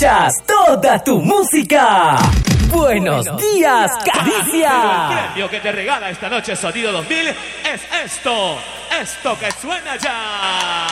escuchas toda tu música. Buenos días, Caricia. El premio que te regala esta noche Sonido 2000 es esto que suena ya.